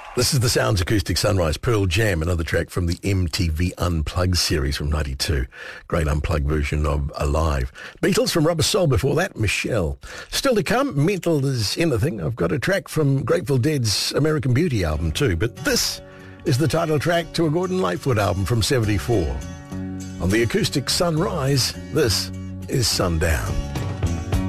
This is the Sounds Acoustic Sunrise, Pearl Jam, another track from the MTV Unplugged series from 92. Great unplugged version of Alive. Beatles from Rubber Soul before that, Michelle. Still to come, Mental as Anything. I've got a track from Grateful Dead's American Beauty album too, but this is the title track to a Gordon Lightfoot album from 74. On the Acoustic Sunrise, this is Sundown.